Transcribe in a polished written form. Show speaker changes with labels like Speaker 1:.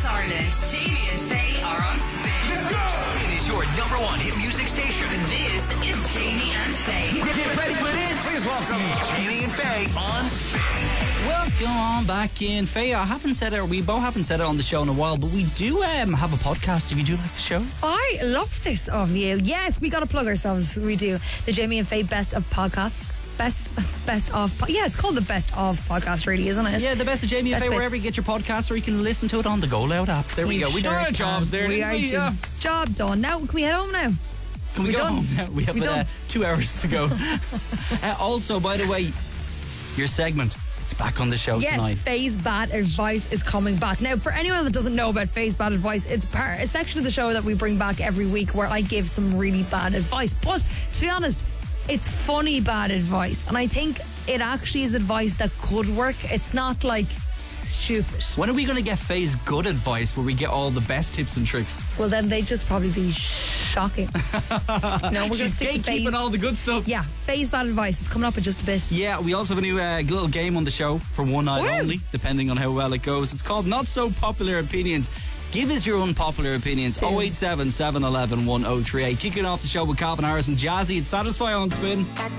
Speaker 1: Ireland. Jamie and Faye are on Spin.
Speaker 2: Let's go! Spin is your number one hit music station.
Speaker 1: This is Jamie and Faye.
Speaker 2: Get ready for this. Please welcome Jamie and Faye on Spin.
Speaker 3: Welcome on back in. Faye, I haven't said it, or we both haven't said it on the show in a while, but we do have a podcast if you do like the show.
Speaker 4: I love this of you. Yes, we got to plug ourselves. We do. The Jamie and Faye Best of Podcasts. Yeah, it's called the Best of Podcast, really, isn't it?
Speaker 3: Yeah, the Best of Jamie and
Speaker 4: Best
Speaker 3: Faye,
Speaker 4: bits.
Speaker 3: wherever you get your podcasts, or you can listen to it on the Go Loud app. There we go. We done our jobs there, didn't we? Yeah.
Speaker 4: Job done. Now, can we head home now?
Speaker 3: Can we go home now? We have 2 hours to go. Also, by the way, your segment, it's back on the show tonight.
Speaker 4: Yes, Faye's Bad Advice is coming back. Now, for anyone that doesn't know about Faye's Bad Advice, it's actually the show that we bring back every week where I give some really bad advice. But, to be honest, it's funny bad advice. And I think it actually is advice that could work. It's not like stupid.
Speaker 3: When are we going to get Faye's good advice where we get all the best tips and tricks?
Speaker 4: Well, then they'd just probably be shocking. No, we're going to
Speaker 3: She's
Speaker 4: stick to Faye.
Speaker 3: gatekeeping all the good stuff.
Speaker 4: Yeah, Faye's Bad Advice. It's coming up in just a bit.
Speaker 3: Yeah, we also have a new little game on the show for one night
Speaker 4: Woo!
Speaker 3: only, depending on how well it goes. It's called Not So Popular Opinions. Give us your unpopular opinions. 087 711 1038. Kicking off the show with Calvin Harris and Jazzy. It's Satisfy on Spin.